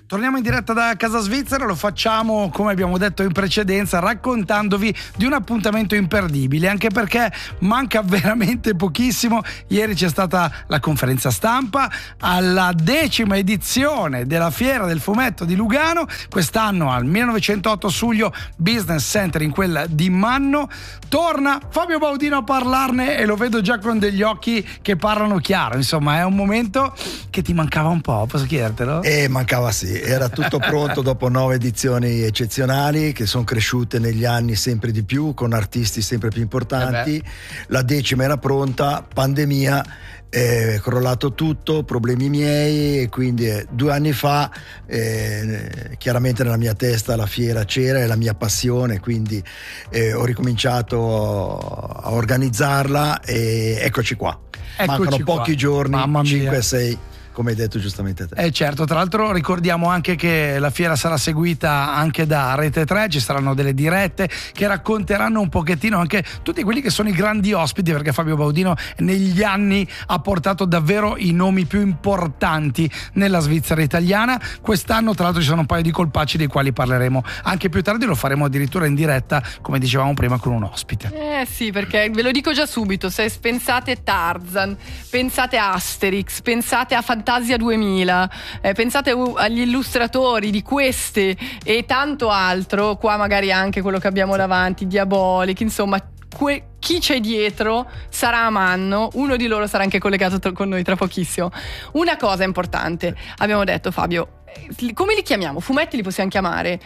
Torniamo in diretta da Casa Svizzera, lo facciamo come abbiamo detto in precedenza, raccontandovi di un appuntamento imperdibile, anche perché manca veramente pochissimo. Ieri c'è stata la conferenza stampa alla 10ª edizione della Fiera del Fumetto di Lugano, quest'anno al 1908 Suglio Business Center in quella di Manno. Torna Fabio Baudino a parlarne e lo vedo già con degli occhi che parlano chiaro. Insomma, è un momento che ti mancava un po', posso chiedertelo? Mancava, sì, era tutto pronto dopo 9 edizioni eccezionali che sono cresciute negli anni sempre di più, con artisti sempre più importanti. La 10ª era pronta, pandemia, è crollato tutto, problemi miei, e quindi 2 anni fa chiaramente nella mia testa la fiera c'era, è la mia passione, quindi ho ricominciato a organizzarla e eccoci qua. Mancano pochi giorni, 5-6, come hai detto giustamente te. Certo, tra l'altro ricordiamo anche che la fiera sarà seguita anche da Rete 3, ci saranno delle dirette che racconteranno un pochettino anche tutti quelli che sono i grandi ospiti, perché Fabio Baudino negli anni ha portato davvero i nomi più importanti nella Svizzera italiana. Quest'anno tra l'altro ci sono un paio di colpacci dei quali parleremo anche più tardi, lo faremo addirittura in diretta, come dicevamo prima, con un ospite. Sì, perché ve lo dico già subito, se pensate Tarzan, pensate Asterix, pensate a Fantasia 2000, pensate agli illustratori di queste e tanto altro, qua magari anche quello che abbiamo davanti, Diabolic, insomma chi c'è dietro sarà a Manno, uno di loro sarà anche collegato con noi tra pochissimo. Una cosa importante, abbiamo detto, Fabio, come li chiamiamo? Fumetti li possiamo chiamare?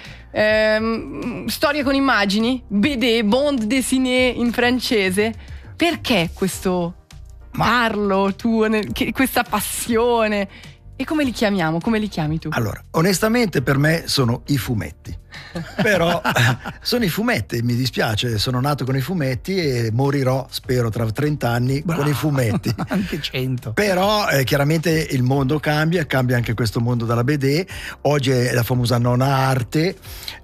Storie con immagini? BD, bande dessinée in francese? Perché questo parlo tu, questa passione? E come li chiamiamo? Come li chiami tu? Allora, onestamente per me sono i fumetti. Però sono i fumetti, mi dispiace, sono nato con i fumetti e morirò, spero, tra 30 anni con i fumetti. Anche 100. Però chiaramente il mondo cambia anche questo mondo della BD. Oggi è la famosa nona arte.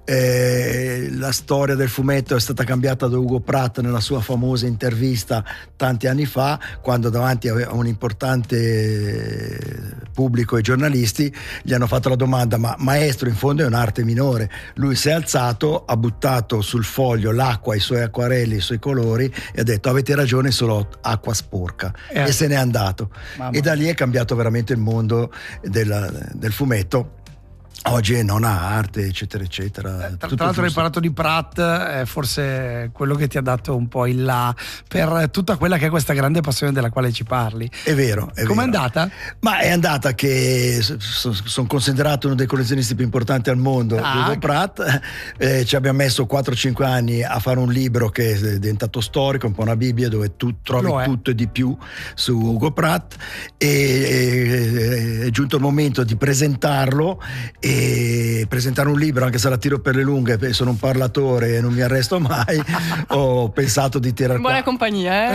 La storia del fumetto è stata cambiata da Ugo Pratt nella sua famosa intervista tanti anni fa, quando davanti a un importante pubblico e giornalisti gli hanno fatto la domanda: ma maestro, in fondo è un'arte minore. Lui si è alzato, ha buttato sul foglio l'acqua, i suoi acquarelli, i suoi colori e ha detto: avete ragione, solo acqua sporca, e se n'è andato. E da lì è cambiato veramente il mondo del fumetto. Oggi è nona arte, eccetera eccetera. Tra l'altro hai parlato di Pratt, è forse quello che ti ha dato un po' il là per tutta quella che è questa grande passione della quale ci parli. È vero. Com'è andata? Ma è andata che sono considerato uno dei collezionisti più importanti al mondo, Ugo Pratt. Ci abbiamo messo 4-5 anni a fare un libro che è diventato storico, un po' una Bibbia, dove tu trovi tutto e di più su Ugo Pratt, e è giunto il momento di presentarlo e presentare un libro, anche se la tiro per le lunghe, sono un parlatore e non mi arresto mai. Ho pensato di tirare buona compagnia,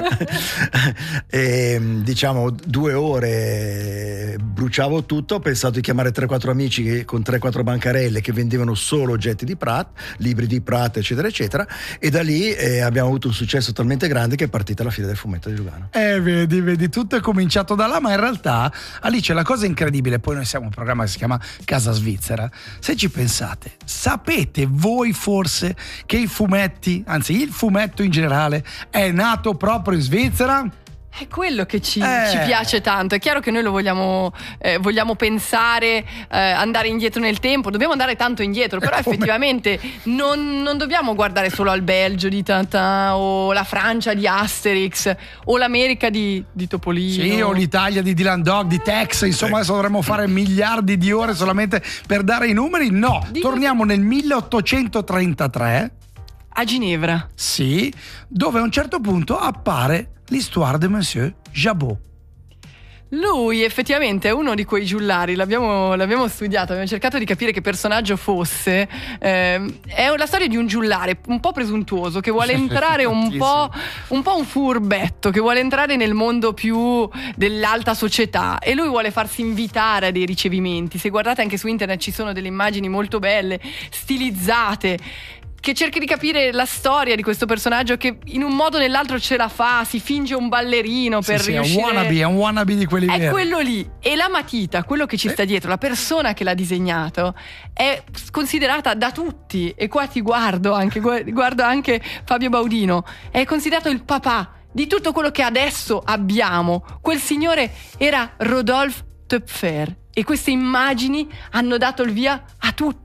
e, diciamo 2 ore bruciavo tutto. Ho pensato di chiamare 3-4 amici con 3-4 bancarelle che vendevano solo oggetti di Pratt, libri di Pratt, eccetera eccetera, e da lì abbiamo avuto un successo talmente grande che è partita la Fiera del Fumetto di Lugano. Vedi, tutto è cominciato da là, ma in realtà Alice, la cosa incredibile, poi noi siamo un programma che si chiama Casa Svizzera, se ci pensate, sapete voi forse che i fumetti, anzi il fumetto in generale, è nato proprio in Svizzera? È quello che ci piace tanto. È chiaro che noi lo vogliamo pensare, andare indietro nel tempo, dobbiamo andare tanto indietro, però effettivamente non dobbiamo guardare solo al Belgio di Tintin o la Francia di Asterix o l'America di Topolino. Sì, o l'Italia di Dylan Dog, di Tex, insomma adesso dovremmo fare miliardi di ore solamente per dare i numeri. No, torniamo nel 1833 a Ginevra. Sì, dove a un certo punto appare l'Histoire de Monsieur Jabot. Lui effettivamente è uno di quei giullari, l'abbiamo studiato, abbiamo cercato di capire che personaggio fosse. È la storia di un giullare un po' presuntuoso che vuole entrare un po' un furbetto, che vuole entrare nel mondo più dell'alta società, e lui vuole farsi invitare a dei ricevimenti. Se guardate anche su internet ci sono delle immagini molto belle, stilizzate, che cerchi di capire la storia di questo personaggio che in un modo o nell'altro ce la fa, si finge un ballerino per riuscire. È un wannabe di quelli veri. È quello lì. E la matita, quello che ci sta dietro, la persona che l'ha disegnato, è considerata da tutti, e qua ti guardo anche Fabio Baudino, è considerato il papà di tutto quello che adesso abbiamo. Quel signore era Rodolphe Töpffer, e queste immagini hanno dato il via a tutto.